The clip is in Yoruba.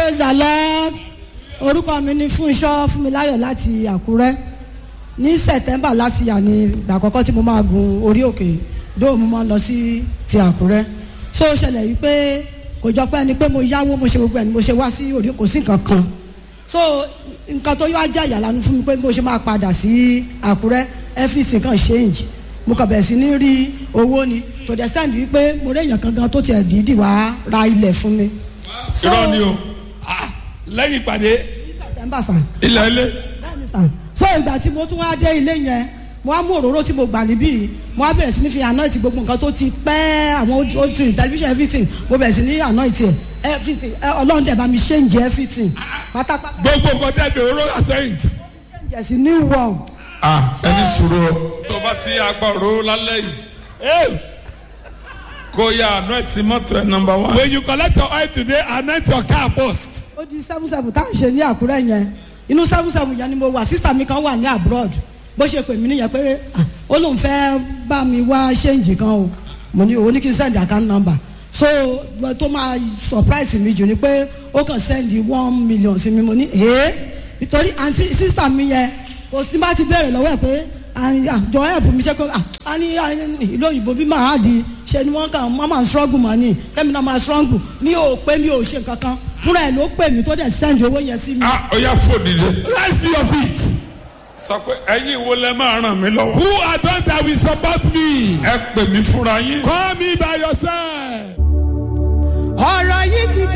Praise the Lord. Orúkọ mi ni Fúnṣọ́ Fúnmiláyọ̀ láti Àkúrẹ́. Ní September last year ni ìgbà àkọ́kọ́ tí mo máa gun orí òkè dóò mo máa lọ sí ti Àkúrẹ́. So ó ṣẹlẹ̀ yìí pé kò jọ pé ẹni pé mo yáwó mo ṣe gbogbo ẹni mo ṣe wá sí orí kò sí nǹkan kan. So nǹkan tó yọ ajá ìyàlánu fún mi pé mo ṣe máa padà sí Àkúrẹ́ everything kan change. Mo kàn bẹ̀rẹ̀ sí ní rí owó ni to the extent wípé mo rí èèyàn kan gan tó tiẹ̀ dídì wá ra ilẹ̀ fún mi. irọ́ ni o lẹ́yìn ìpàdé ilẹ̀ ilé. So ìgbà tí mo tún wá dé ilé yẹn mo wá mú òróró tí mo gbà níbí mo wá bẹ̀rẹ̀ sí ní fi anoint gbogbo nǹkan tó ti pẹ́ àwọn ojú television everything mo bẹ̀rẹ̀ sí ní anoint everything Ọlọ́run dẹ̀ bá mi change everything pátápátá. gbogbo nǹkan tẹ̀ dé oró àtẹ̀yìn. change sí new world. ẹni sùúrù tó bá ti agbọ̀rọ̀ lálẹ́ yìí. Go ya anoint motor number 1. When you collect your oil today, anoint your car first. Ó di 77 tá à ń ṣe ní Àkúrẹ́ yẹn. Inú 77 yẹn ni mo wà. Sísà mi kan wà ní abroad. Bó ṣe pè mí nìyẹn pé ó lóun fẹ́ bá mi wá ṣéǹjì kan o. Mo ní òun ní kí n send account number. So tó máa surprise mi jù ni pé ó kàn send 1 million sí mi. Mo ní nítorí àǹtí sísà mi yẹn kò sí bá ti bẹ̀rẹ̀ lọ́wọ́ ẹ̀ pé àjọ ẹ̀bùn mi ṣe kó a ní ìlú òyìnbó bí màá di ṣe ni wọ́n kàn máa struggle mọ́ ni kẹ́mi náà máa struggle mi ò pé mi ò ṣe kankan fúnra ẹ̀ ló pè mí tó dẹ̀ send owó yẹn sí mi. ó yá fòdì dé. rise to your feet. sọ pé ẹ̀yin wo lẹ máa ràn mí lọ́wọ́. who are those that will support me. ẹ pè mí fúnra yín. call me by yourself. ọ̀rọ̀ yìí ti